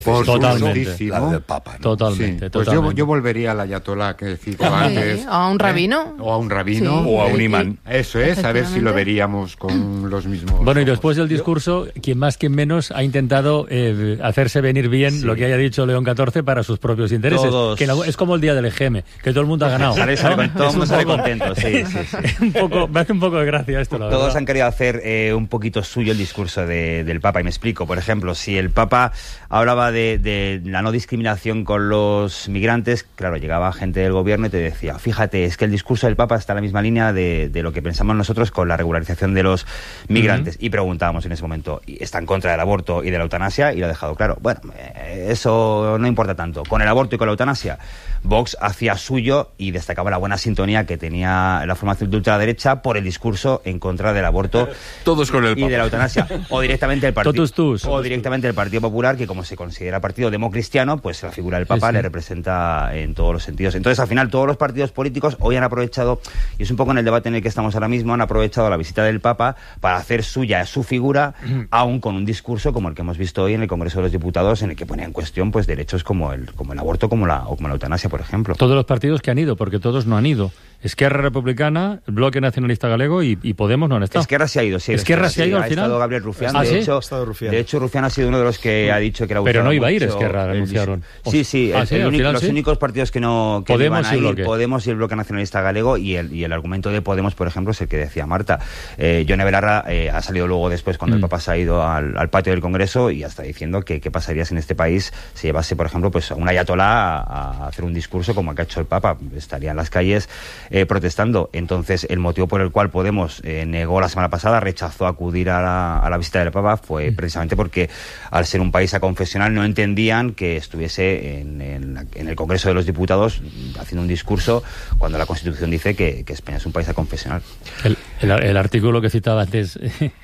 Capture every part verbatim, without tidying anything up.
Por totalmente. La del Papa, ¿no? Totalmente, Sí, pues totalmente. yo, yo volvería al ayatolá que cito antes. A un rabino. ¿eh? O a un rabino. Sí. O a un Eh, imán. Eso es, a ver si lo veríamos con los mismos Bueno, y ojos. después del discurso, quien más, quien menos, ha intentado eh, hacerse venir bien Sí. lo que haya dicho León catorce para sus propios intereses. Todos. Que la- es como el día del E G M, que todo el mundo ha ganado. Sale, sale ¿no? con- todo el Es mundo un sale poco- contento, sí, sí, sí. un poco, me hace un poco de gracia esto, la verdad. Todos han querido hacer eh, un poquito suyo el discurso de- del Papa, y me explico. Por ejemplo, si el Papa hablaba de, de la no discriminación con los migrantes, claro, llegaba gente del gobierno y te decía, fíjate, es que el discurso del Papa está en la misma línea de, de lo que pensamos nosotros con la regularización de los migrantes. Uh-huh. Y preguntábamos en ese momento, ¿está en contra del aborto y de la eutanasia? Y lo ha dejado claro. Bueno, eh, eso no importa tanto. Con el aborto y con la eutanasia, Vox hacía suyo y destacaba la buena sintonía que tenía la formación de ultraderecha por el discurso en contra del aborto Todos con el y Papa. de la eutanasia. O directamente el partido Totus tus. o directamente el Partido Popular, que como se considera partido democristiano, pues la figura del Papa Sí, sí. le representa en todos los sentidos. Entonces, al final, todos los partidos políticos hoy han aprovechado, y es un poco en el debate en el que estamos ahora mismo, han aprovechado la visita del Papa para hacer suya su figura, aún con un discurso como el que hemos visto hoy en el Congreso de los Diputados, en el que ponía en cuestión pues derechos como el como el aborto como la, o como la eutanasia, por ejemplo. Todos los partidos que han ido, porque todos no han ido. Esquerra Republicana, el Bloque Nacionalista Galego y, y Podemos no han estado. Esquerra se ha ido, sí. Esquerra se ha ido al ha final. estado Gabriel Rufián. ¿Ah, de, sí? hecho, Ha estado Rufián. de hecho, Rufián ha sido uno de los que ha dicho que era Pero no iba a ir Esquerra, el- anunciaron. Sí, sí, Ah, el- sí, el al único- final los sí. únicos partidos que no que no Podemos iban y a el ir, Bloque. Podemos y el Bloque Nacionalista Galego, y el, y el argumento de Podemos, por ejemplo, es el que decía Marta. Eh, Yone Belarra eh, ha salido luego después, cuando Mm. el Papa se ha ido al, al patio del Congreso, y hasta diciendo que qué pasaría si en este país se llevase, por ejemplo, pues a un ayatolá a, a hacer un discurso como el que ha hecho el Papa. Estaría en las calles eh, protestando. Entonces, el motivo por el cual Podemos eh, negó la semana pasada, rechazó acudir a la, a la visita del Papa, fue precisamente porque, al ser un país aconfesional, no entendían que estuviese en, en, la- en el Congreso de los Diputados haciendo un discurso cuando la Constitución dice que, que España es un país aconfesional. El, el, el artículo que citaba antes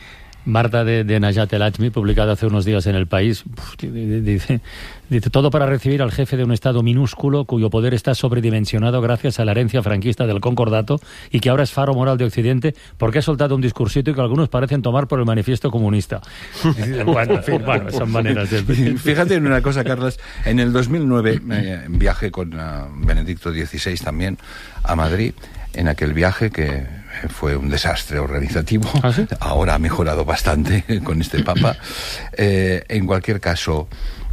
Marta de, de Najat El Ajmi, publicado hace unos días en El País, uf, dice, dice todo para recibir al jefe de un Estado minúsculo cuyo poder está sobredimensionado gracias a la herencia franquista del concordato y que ahora es faro moral de Occidente porque ha soltado un discursito que algunos parecen tomar por el manifiesto comunista. Bueno, en fin, bueno, son maneras de... Fíjate en una cosa, Carlas. En el dos mil nueve, eh, en viaje con uh, Benedicto dieciséis también a Madrid, en aquel viaje que fue un desastre organizativo. ¿Ah, sí? Ahora ha mejorado bastante con este Papa. Eh, en cualquier caso,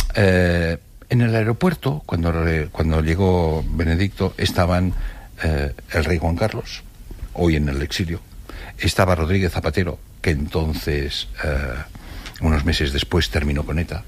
eh, en el aeropuerto, cuando, re, cuando llegó Benedicto, estaban eh, el rey Juan Carlos, hoy en el exilio. Estaba Rodríguez Zapatero, que entonces, eh, unos meses después, terminó con ETA.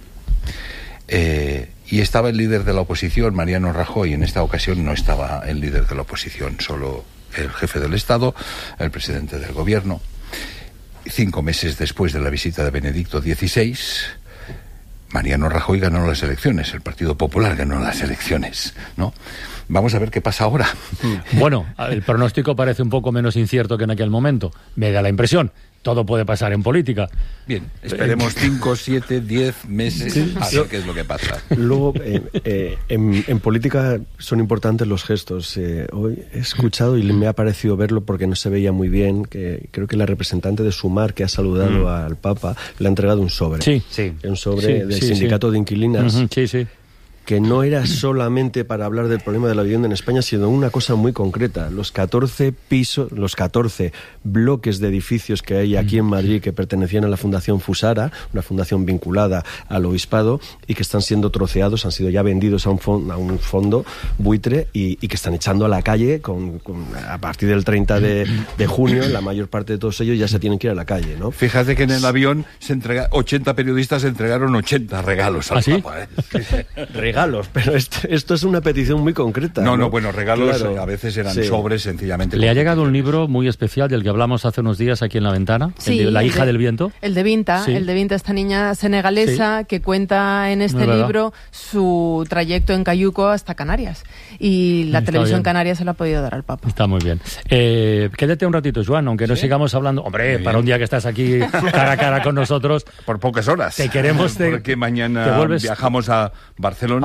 Eh, y estaba el líder de la oposición, Mariano Rajoy. En esta ocasión no estaba el líder de la oposición, solo el jefe del Estado, el presidente del gobierno. Cinco meses después de la visita de Benedicto dieciséis, Mariano Rajoy ganó las elecciones, el Partido Popular ganó las elecciones, ¿no? Vamos a ver qué pasa ahora. Bueno, el pronóstico parece un poco menos incierto que en aquel momento. Me da la impresión. Todo puede pasar en política. Bien, esperemos cinco, siete, diez meses Sí, a sí. ver qué es lo que pasa. Luego, eh, eh, en, en política son importantes los gestos. Eh, hoy he escuchado y me ha parecido verlo porque no se veía muy bien, que creo que la representante de Sumar, que ha saludado Mm. al Papa, le ha entregado un sobre. Sí. Sí. Un sobre Sí, del sí, sindicato sí. de inquilinas. Uh-huh, sí, sí. Que no era solamente para hablar del problema de la vivienda en España, sino una cosa muy concreta. Los catorce pisos, los catorce bloques de edificios que hay aquí en Madrid que pertenecían a la Fundación Fusara, una fundación vinculada al obispado, y que están siendo troceados, han sido ya vendidos a un, fon- a un fondo buitre y, y que están echando a la calle con, con- a partir del treinta de, de junio, la mayor parte de todos ellos ya se tienen que ir a la calle, ¿no? Fíjate que en el avión se entrega, ochenta periodistas entregaron ochenta regalos al ¿Ah, sí? Papa, ¿eh? Regalos, pero esto, esto es una petición muy concreta. No, No, no, bueno, regalos Claro. eh, a veces eran Sí. sobres sencillamente. Le ha llegado un libro muy especial del que hablamos hace unos días aquí en La Ventana, Sí, el de La el hija de- del viento. El de Vinta, Sí. el de Vinta, esta niña senegalesa que cuenta en este Es verdad. libro su trayecto en Cayuco hasta Canarias. Y la Está televisión bien. canaria se la ha podido dar al Papa. Está muy bien. Eh, quédate un ratito, Joan, aunque no sigamos hablando. Hombre, Muy para bien. un día que estás aquí cara a cara con nosotros, Por pocas horas. Te queremos, te- Porque mañana te vuelves- viajamos a Barcelona.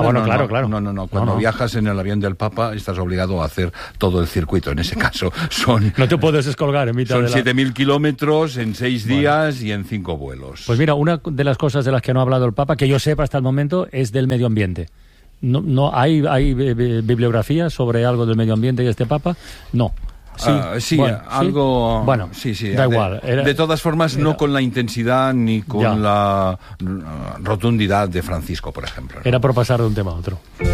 Ah, bueno, no, claro, no, claro. No, no, no. Cuando no, no. viajas en el avión del Papa estás obligado a hacer todo el circuito. En ese caso son... No te puedes descolgar en mitad Son de la... siete mil kilómetros en seis Bueno. días y en cinco vuelos. Pues mira, una de las cosas de las que no ha hablado el Papa, que yo sepa hasta el momento, es del medio ambiente. No, no hay, hay bibliografía sobre algo del medio ambiente y este Papa. No. Sí, uh, sí bueno, algo... ¿sí? Bueno, sí, sí, da de, igual. Era, de todas formas, era, no con la intensidad ni con ya. la uh, rotundidad de Francisco, por ejemplo, ¿no? Era por pasar de un tema a otro.